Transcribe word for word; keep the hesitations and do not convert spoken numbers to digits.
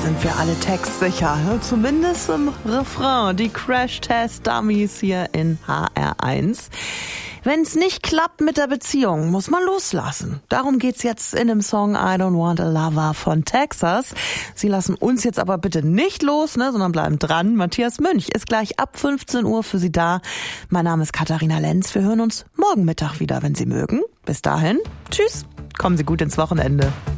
sind wir alle textsicher. Zumindest im Refrain. Die Crash-Test-Dummies hier in H R eins. Wenn's nicht klappt mit der Beziehung, muss man loslassen. Darum geht's jetzt in dem Song I Don't Want a Lover von Texas. Sie lassen uns jetzt aber bitte nicht los, ne, sondern bleiben dran. Matthias Münch ist gleich ab fünfzehn Uhr für Sie da. Mein Name ist Katharina Lenz. Wir hören uns morgen Mittag wieder, wenn Sie mögen. Bis dahin, tschüss. Kommen Sie gut ins Wochenende.